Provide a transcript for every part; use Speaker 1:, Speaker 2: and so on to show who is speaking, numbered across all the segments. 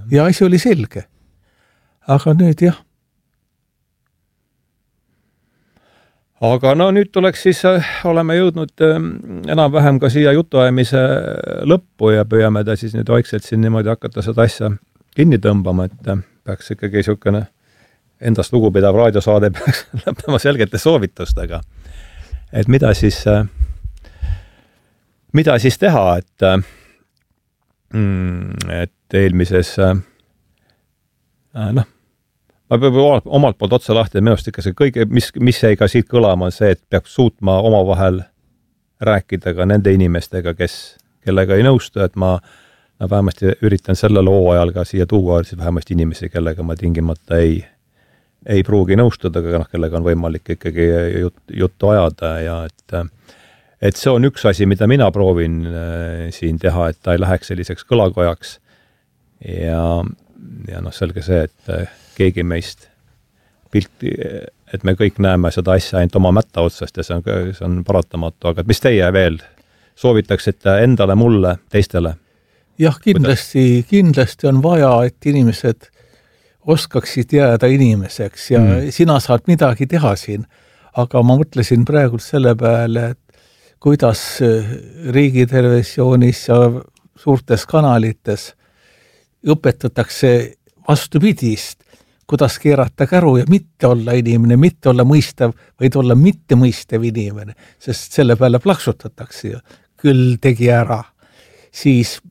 Speaker 1: ja asi oli selge. Aga nüüd jah.
Speaker 2: Aga no nüüd tuleks siis, oleme jõudnud enam-vähem ka siia jutuajamise lõppu ja püüame ta siis nüüd vaikselt siin niimoodi hakata seda asja kinni tõmbama, et peaks ikkagi niisugune endast lugupidav raadiosaade peaks lõppema selgete soovitustega. Et mida siis teha, et eelmises ma peab omalt poolt otsa lahti, et minust ikka see kõige, mis jäi ka siit kõlama, on see, et peaks suutma omavahel rääkida ka nende inimestega, kellega ei nõustu, et ma vähemasti üritan sellel hooajal ka siia tuua vähemasti inimesi, kellega ma tingimata ei pruugi nõustuda, aga kellega on võimalik ikkagi juttu ajada ja et see on üks asi, mida mina proovin siin teha, et ta ei läheks selliseks kõlakojaks ja selge see, et keegi meist pilti, et me kõik näeme seda asja ainult oma mätta otsast ja see on paratamatu, aga mis teie veel soovitaksite endale, mulle, teistele?
Speaker 1: Jah, kindlasti on vaja, et inimesed oskaksid jääda inimeseks ja sina saad midagi teha siin, aga ma mõtlesin praegu selle peale, et kuidas riigitelevisioonis ja suurtes kanalites õpetatakse vastupidist, kuidas keerata käru ja mitte olla inimene, mitte olla mõistav, vaid olla mitte mõistav inimene, sest selle peale plaksutatakse ja küll tegi ära. Siis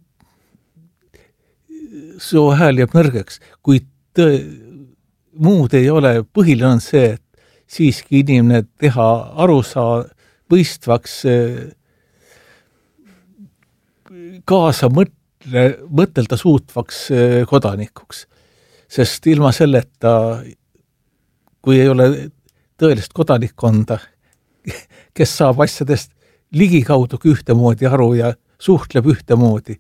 Speaker 1: su hääl jääb nõrgeks, kui muud ei ole, põhiline on see, et siiski inimene teha mõistvaks, kaasa mõtelda suutvaks kodanikuks. Sest ilma selleta, kui ei ole tõelist kodanikkonda, kes saab asjadest ligikaudugi ühtemoodi aru ja suhtleb ühtemoodi,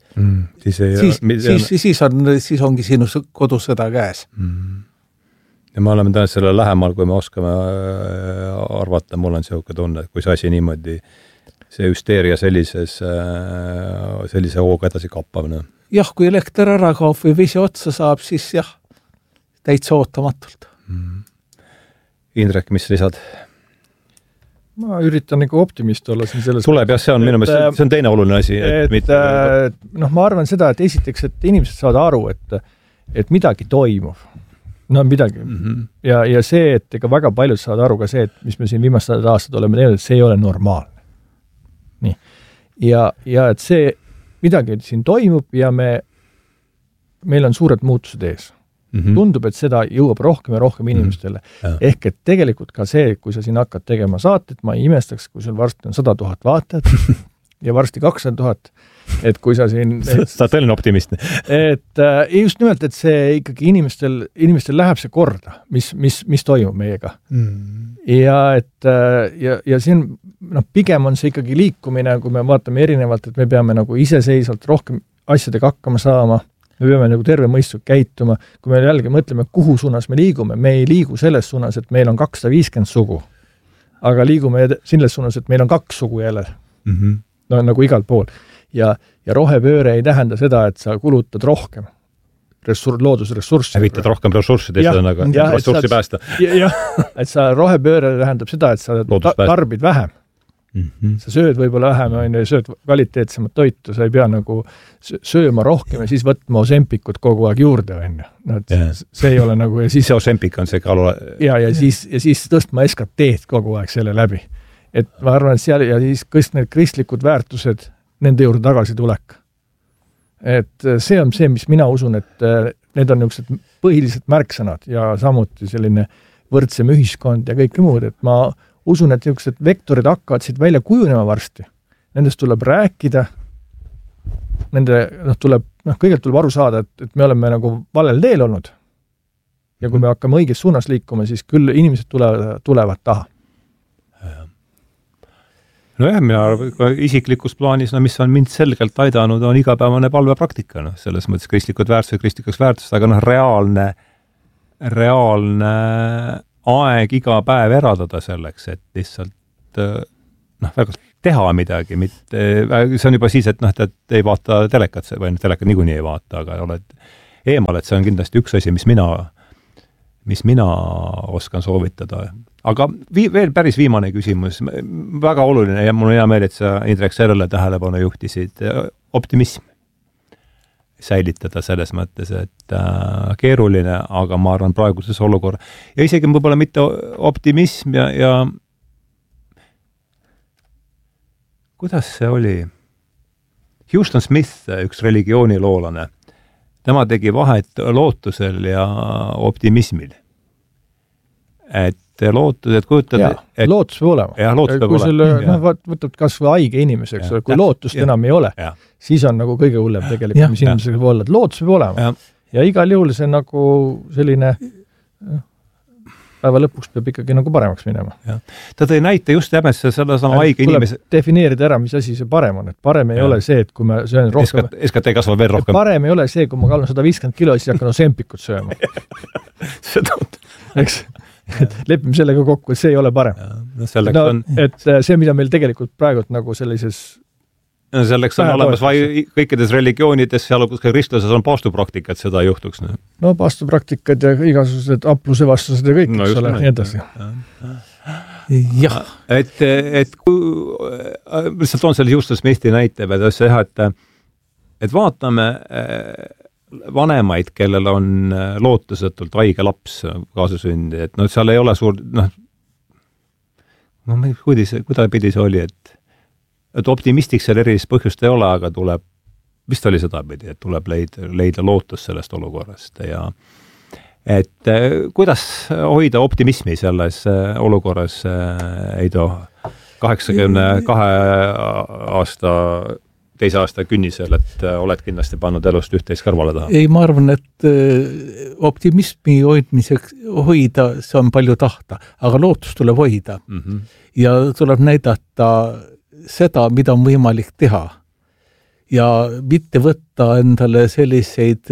Speaker 1: siis ongi sinu kodusõda käes.
Speaker 2: Ja me oleme täna selle lähemal, kui me oskame arvata, mul on selline tunne, et kui see asi niimoodi, see hüsteeria sellise hooga edasi kappab.
Speaker 1: Jah, kui elekter ära kaob või vesi otsa saab, siis jah, täitsa ootamatult.
Speaker 2: Indrek, mis lisad?
Speaker 3: Ma üritan nagu optimist olla siin selles.
Speaker 2: Tuleb jah, see on minu meelest, see on teine oluline asi.
Speaker 3: Ma arvan seda, et esiteks, et inimesed saavad aru, et midagi toimub. Midagi. Ja see, et ega väga paljud saavad aru ka see, et mis me siin viimased aastad oleme teinud, et see ei ole normaalne. Nii. Ja et see midagi siin toimub ja meil on suured muutused ees. Tundub, et seda jõuab rohkem ja rohkem inimestele. Ehk et tegelikult ka see, kui sa siin hakkad tegema saated, ma ei imestaks, kui sul varsti on 100 000 vaatajat ja varsti 200 000, et kui sa siin...
Speaker 2: Sa oled tõeline optimist.
Speaker 3: Et just nimelt, et see ikkagi inimestel läheb see korda, mis toimub meiega. Ja siin pigem on see ikkagi liikumine, kui me vaatame erinevalt, et me peame nagu iseseisvalt rohkem asjadega hakkama saama, me peame nagu terve mõistusega käituma, kui me jällegi mõtleme, kuhu suunas me liigume, me ei liigu selles suunas, et meil on 250 sugu, aga liigume selles suunas, et meil on 2 sugu jälle, nagu igal pool. Ja rohepööre ei tähenda seda, et sa kulutad rohkem loodusressurssi.
Speaker 2: Hävitad rohkem ressurssi, ressurssi päästa.
Speaker 3: Jah, et sa rohepööre tähendab seda, et sa tarbid vähem. Sa sööd võib-olla vähem, sööd kvaliteetsemat toitu, sa ei pea nagu sööma rohkem ja siis võtma Ozempikut kogu aeg juurde. See ei ole nagu...
Speaker 2: Siis see Ozempik on see kalu...
Speaker 3: Ja siis tõstma SKT-d kogu aeg selle läbi. Et ma arvan, et seal ja siis kõik need kristlikud väärtused, nende juurde tagasi tulek. Et see on see, mis mina usun, et need on niisugused põhilised märksõnad ja samuti selline võrdsem ühiskond ja kõik muud, et ma usun, et niisugused vektorid hakkavad siit välja kujunema varsti. Nendest tuleb rääkida, kõigelt tuleb aru saada, et me oleme nagu valel teel olnud. Ja kui me hakkame õiges suunas liikuma, siis küll inimesed tulevad taha.
Speaker 2: Nojah, mina isiklikus plaanis, mis on mind selgelt aidanud, on igapäevane palvepraktika. Selles mõttes kristlikud väärtused, aga reaalne aeg iga päev eraldada selleks, et lihtsalt väga teha midagi. See on juba siis, et ei vaata telekat või telekat niikuinii ei vaata, aga eemal, et see on kindlasti üks asi, mis mina oskan soovitada. Aga veel päris viimane küsimus, väga oluline ja mul on hea meel, et sa, Indrek, sellele tähelepanu juhtisid, optimism säilitada selles mõttes, et keeruline, aga ma arvan praeguses olukorra. Ja isegi võib-olla mitte optimism ja kuidas see oli? Houston Smith, üks religiooniloolane, tema tegi vahet lootusel ja optimismil. Et lootus, et kujutada...
Speaker 3: lootus peab olema.
Speaker 2: Jah, lootus peab
Speaker 3: olema. Võtad kas või haige inimeseks, kui lootust enam ei ole, siis on nagu kõige hullem tegelikult, mis inimesega võib olla. Et lootus peab olema. Ja igal juhul see nagu selline päeva lõpuks peab ikkagi nagu paremaks minema.
Speaker 2: Ta tõi näite just täpselt selle sama haige inimese...
Speaker 3: defineerida ära, mis asi see parem on. Et parem ei ole see, et kui ma söön rohkem...
Speaker 2: SKT kasvab veel rohkem.
Speaker 3: Parem ei ole see, kui ma kallun 150 kilo, siis hakkan sempikut sööma. Eks? Lepime sellega kokku, et see ei ole parem. Et see, mida meil tegelikult praegu nagu sellises...
Speaker 2: Selleks on olemas kõikides religioonides, sealhulgas ka kristluses on paastupraktikad, seda juhtuks.
Speaker 3: No paastupraktikad ja igasugused apluse vastused ja kõik, mis ole, nii edasi.
Speaker 1: Jah.
Speaker 2: Et lihtsalt on selle Houston Smithi näite, et vaatame vanemaid, kellel on lootusetult haige laps kaasasündi, et seal ei ole suur, kuidas pidi see oli, et optimistiks seal erilist põhjust ei ole, aga tuleb, vist oli seda pidi, et tuleb leida lootus sellest olukorrast ja et kuidas hoida optimismi selles olukorras, Heido, 82 teise aasta künnisel, et oled kindlasti pannud elust üht-teist kõrvale taha?
Speaker 1: Ei, ma arvan, et optimismi hoida, see on palju tahta, aga lootus tuleb hoida ja tuleb näidata seda, mida on võimalik teha ja mitte võtta endale selliseid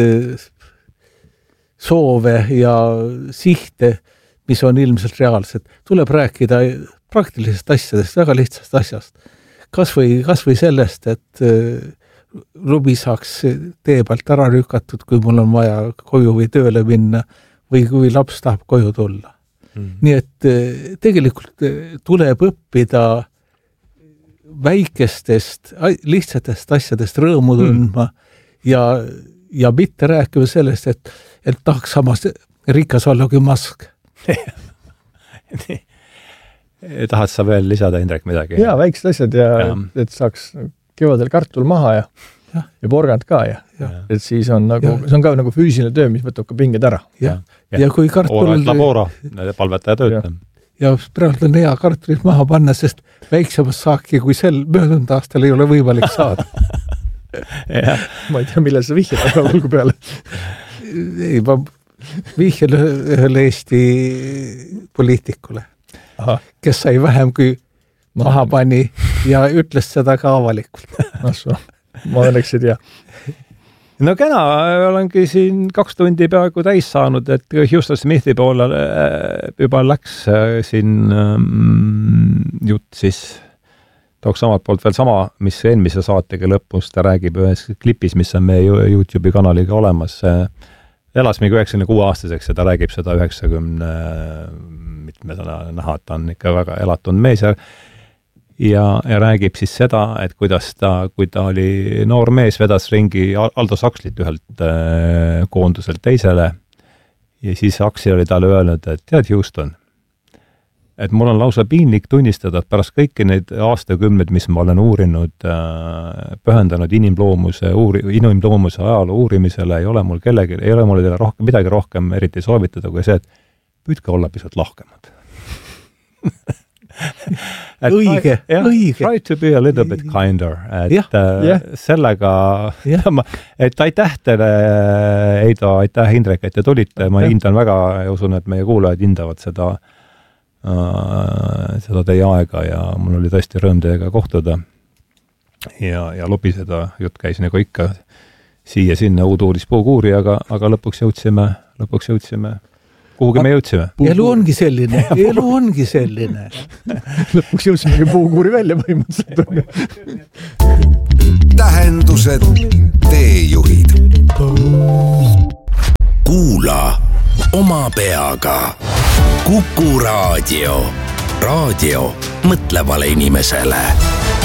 Speaker 1: soove ja sihte, mis on ilmselt reaalsed. Tuleb rääkida praktilisest asjadest, väga lihtsast asjast. Kas või sellest, et lubi saaks tee pealt ära lükatud, kui mul on vaja koju või tööle minna või kui laps tahab koju tulla. Nii et tegelikult tuleb õppida väikestest, lihtsatest asjadest rõõmu tundma ja mitte rääkima sellest, et tahaks samas rikas olla kui mask.
Speaker 2: Tahad sa veel lisada, Indrek, midagi?
Speaker 3: Jaa, väiksed asjad ja et saaks kevadel kartul maha ja porgand ka ja. Et siis on nagu, see on ka nagu füüsiline töö, mis võtab ka pinged ära.
Speaker 1: Ja kui kartul...
Speaker 2: Labora, palvetaja töötab.
Speaker 1: Ja praegu on hea kartulit maha panna, sest väiksemast saaki kui möödunud aastal ei ole võimalik saada.
Speaker 3: Ma ei tea, millal sa vihjad aga hulgu peale.
Speaker 1: Ei, ma vihjan ühele Eesti poliitikule, kes sai vähem kui maha pani ja ütles seda ka avalikult.
Speaker 3: Ma õnneks ei tea.
Speaker 2: No kena, olengi siin 2 tundi peaaegu täis saanud, et Houston Smithi poole juba läks siin jutt, siis tooks samalt poolt veel sama, mis eelmise saatega lõpus, ta räägib ühes klipis, mis on meie YouTube'i kanaliga olemas. Elas mingi 96-aastaseks ja ta räägib seda 90 mitmesena näha, et ta on ikka väga elatunud mees ja räägib siis seda, et kuidas kui ta oli noor mees, vedas ringi Aldo Sakslit ühelt koonduselt teisele ja siis Aksel oli talle öelnud, et tead Houston, et mul on lausa piinlik tunnistada, et pärast kõiki neid aastakümneid, mis ma olen uurinud, pühendanud inimloomuse ajaloo uurimisele, ei ole mul midagi rohkem eriti soovitada kui see, et püüdke olla pisut lahkemad.
Speaker 1: Õige.
Speaker 2: Try to be a little bit kinder. Sellega, et aitäh teile, Heido, aitäh Indrek, et te tulite. Ma hindan väga ja usun, et meie kuulajad hindavad seda teie aega ja mul oli tõesti rõõm teiega kohtuda. Ja lobiseda jutt käis nagu ikka siia-sinna uuduuris puukuuri, aga lõpuks jõudsime kuhugi me jõudsime.
Speaker 1: Elu ongi selline.
Speaker 3: Lõpuks jõudsimegi puukuuri välja põhimõtteliselt.
Speaker 4: tähendused, teejuhid. Kuula oma peaga. Kuku raadio. Raadio mõtlevale inimesele.